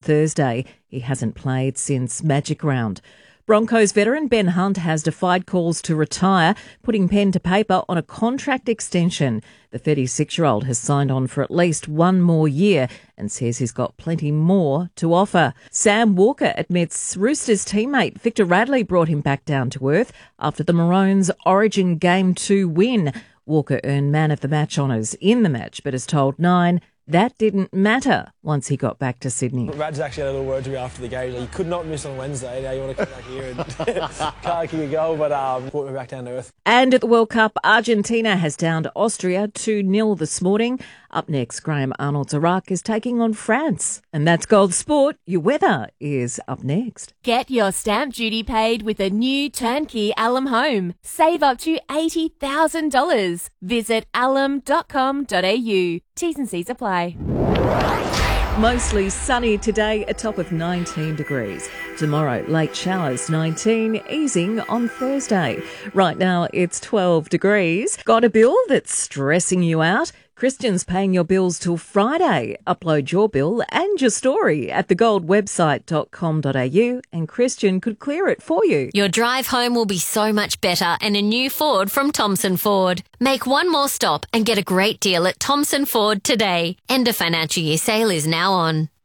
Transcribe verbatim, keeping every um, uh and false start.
Thursday. He hasn't played since Magic Round. Broncos veteran Ben Hunt has defied calls to retire, putting pen to paper on a contract extension. The thirty-six-year-old has signed on for at least one more year and says he's got plenty more to offer. Sam Walker admits Roosters teammate Victor Radley brought him back down to earth after the Maroons' Origin Game two win. Walker earned man of the match honours in the match, but has told Nine that didn't matter once he got back to Sydney. Rad's actually had a little word to me after the game. Like, you could not miss on Wednesday. Now you want to come back here and can't kick a goal, but um, brought me back down to earth. And at the World Cup, Argentina has downed Austria two nil this morning. Up next, Graham Arnold's Iraq is taking on France. And that's Gold Sport. Your weather is up next. Get your stamp duty paid with a new turnkey Alum home. Save up to eighty thousand dollars. Visit alum dot com dot a u. T's and C's apply. Mostly sunny today, a top of nineteen degrees. Tomorrow, late showers, nineteen, easing on Thursday. Right now, it's twelve degrees. Got a bill that's stressing you out? Christian's paying your bills till Friday. Upload your bill and your story at the gold website dot com dot a u and Christian could clear it for you. Your drive home will be so much better in a new Ford from Thomson Ford. Make one more stop and get a great deal at Thomson Ford today. End of financial year sale is now on.